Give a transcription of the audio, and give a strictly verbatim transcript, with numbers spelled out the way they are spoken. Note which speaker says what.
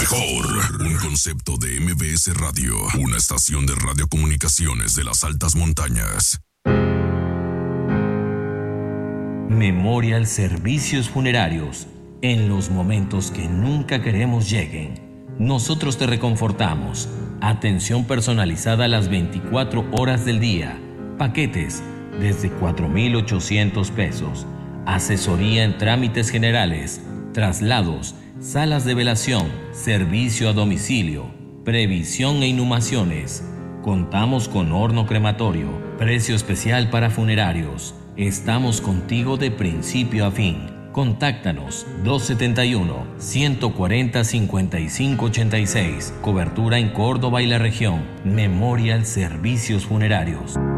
Speaker 1: mejor. Un concepto de M B S Radio, una estación de radiocomunicaciones de las altas montañas.
Speaker 2: Memorial Servicios Funerarios. En los momentos que nunca queremos lleguen, nosotros te reconfortamos. Atención personalizada a las veinticuatro horas del día. Paquetes desde cuatro mil ochocientos pesos. Asesoría en trámites generales, traslados, salas de velación, servicio a domicilio, previsión e inhumaciones. Contamos con horno crematorio, precio especial para funerarios. Estamos contigo de principio a fin. Contáctanos dos siete uno, uno cuatro cero, cinco cinco ocho seis. Cobertura en Córdoba y la región. Memorial Servicios Funerarios.